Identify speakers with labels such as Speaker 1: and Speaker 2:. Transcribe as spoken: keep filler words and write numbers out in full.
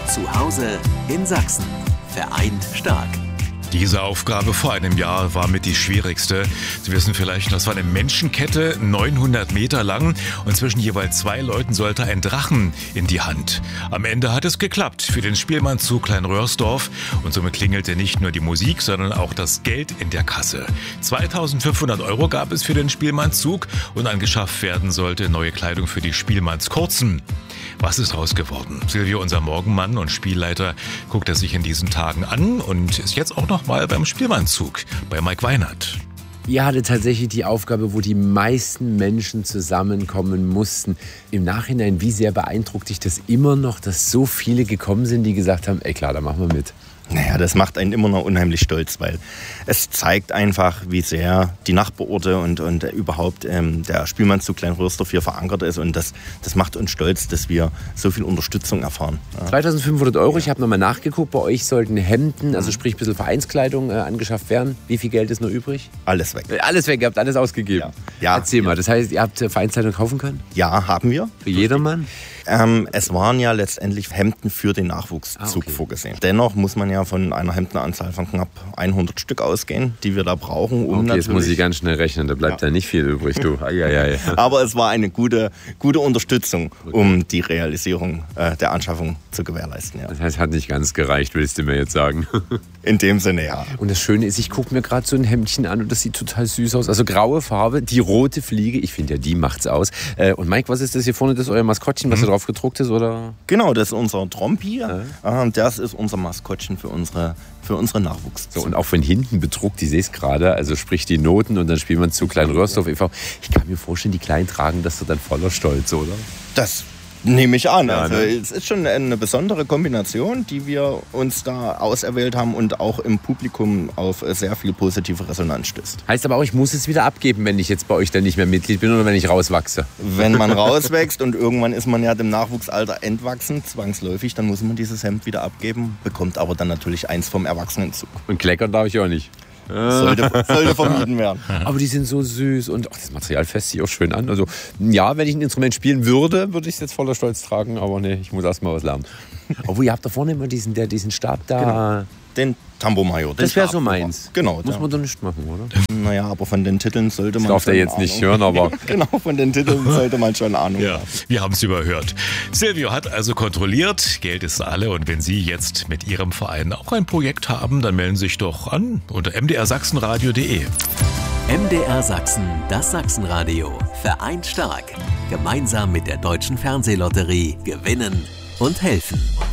Speaker 1: Zu Hause in Sachsen. Vereint stark.
Speaker 2: Diese Aufgabe vor einem Jahr war mit die schwierigste. Sie wissen vielleicht, das war eine Menschenkette, neunhundert Meter lang, und zwischen jeweils zwei Leuten sollte ein Drachen in die Hand. Am Ende hat es geklappt für den Spielmannszug Klein-Röhrsdorf, und somit klingelte nicht nur die Musik, sondern auch das Geld in der Kasse. zweitausendfünfhundert Euro gab es für den Spielmannszug, und angeschafft werden sollte neue Kleidung für die Spielmannskurzen. Was ist raus geworden? Silvio, unser Morgenmann und Spielleiter, guckt er sich in diesen Tagen an und ist jetzt auch noch mal beim Spielmannszug bei Mike Weinert.
Speaker 3: Ihr hattet tatsächlich die Aufgabe, wo die meisten Menschen zusammenkommen mussten. Im Nachhinein, wie sehr beeindruckt dich das immer noch, dass so viele gekommen sind, die gesagt haben, ey klar, da machen wir mit.
Speaker 4: Naja, das macht einen immer noch unheimlich stolz, weil es zeigt einfach, wie sehr die Nachbarorte und, und überhaupt ähm, der Spielmannszug Klein-Röhrsdorf hier verankert ist. Und das, das macht uns stolz, dass wir so viel Unterstützung erfahren. Ja.
Speaker 3: zweitausendfünfhundert Euro, ich habe nochmal nachgeguckt, bei euch sollten Hemden, also sprich ein bisschen Vereinskleidung äh, angeschafft werden. Wie viel Geld ist noch übrig?
Speaker 4: Alles weg.
Speaker 3: Äh, alles weg, ihr habt alles ausgegeben.
Speaker 4: Ja. Ja.
Speaker 3: Erzähl mal, das heißt, ihr habt äh, Vereinskleidung kaufen können?
Speaker 4: Ja, haben wir.
Speaker 3: Für jedermann?
Speaker 4: Ähm, es waren ja letztendlich Hemden für den Nachwuchszug
Speaker 3: Ah, okay.
Speaker 4: vorgesehen. Dennoch muss man ja von einer Hemdenanzahl von knapp hundert Stück ausgehen, die wir da brauchen. Um
Speaker 3: Okay, jetzt muss ich
Speaker 4: natürlich
Speaker 3: ganz schnell rechnen, da bleibt ja, ja nicht viel übrig, du. Ai, ai, ai.
Speaker 4: Aber es war eine gute, gute Unterstützung, um die Realisierung äh, der Anschaffung zu gewährleisten. Ja.
Speaker 3: Das heißt, hat nicht ganz gereicht, willst du mir jetzt sagen.
Speaker 4: In dem Sinne, ja.
Speaker 3: Und das Schöne ist, ich gucke mir gerade so ein Hemdchen an und das sieht total süß aus. Also graue Farbe, die rote Fliege, ich finde ja, die macht's aus. Äh, und Mike, was ist das hier vorne, das ist euer Maskottchen, was mhm. da drauf gedruckt ist, oder?
Speaker 4: Genau, das ist unser Trompi.
Speaker 3: Ja.
Speaker 4: Ähm, das ist unser Maskottchen für unsere, für unsere Nachwuchszug.
Speaker 3: So, und auch von hinten bedruckt, ich sehe es gerade, also sprich die Noten und dann spielt man zu Klein-Röhrsdorf e V. Ich kann mir vorstellen, die Kleinen tragen das so dann voller Stolz, oder?
Speaker 4: Das nehme ich an.
Speaker 3: Ja,
Speaker 4: also,
Speaker 3: ne?
Speaker 4: es ist schon eine besondere Kombination, die wir uns da auserwählt haben und auch im Publikum auf sehr viel positive Resonanz stößt.
Speaker 3: Heißt aber auch, ich muss es wieder abgeben, wenn ich jetzt bei euch dann nicht mehr Mitglied bin oder wenn ich rauswachse.
Speaker 4: Wenn man rauswächst und irgendwann ist man ja dem Nachwuchsalter entwachsen, zwangsläufig, dann muss man dieses Hemd wieder abgeben, bekommt aber dann natürlich eins vom Erwachsenenzug.
Speaker 3: Und kleckern darf ich auch nicht.
Speaker 4: Sollte, sollte vermieden werden.
Speaker 3: Aber die sind so süß und ach, das Material fässt sich auch schön an. Also ja, wenn ich ein Instrument spielen würde, würde ich es jetzt voller Stolz tragen, aber nee, ich muss erst mal was lernen. Obwohl, ihr habt da vorne immer diesen, der, diesen Stab da.
Speaker 4: Genau. Den Tambour Major.
Speaker 3: Das wäre so meins.
Speaker 4: Genau.
Speaker 3: Muss man doch nicht machen, oder?
Speaker 4: Naja, aber von den Titeln sollte man.
Speaker 3: Das darf der jetzt
Speaker 4: Ahnung.
Speaker 3: nicht hören, aber.
Speaker 4: Genau, von den Titeln sollte man schon Ahnung
Speaker 2: Ja,
Speaker 4: haben.
Speaker 2: wir haben es überhört. Silvio hat also kontrolliert, Geld ist alle, und wenn Sie jetzt mit Ihrem Verein auch ein Projekt haben, dann melden Sie sich doch an unter m d r sachsenradio punkt de.
Speaker 1: M D R Sachsen, das Sachsenradio. Vereint stark. Gemeinsam mit der Deutschen Fernsehlotterie gewinnen und helfen.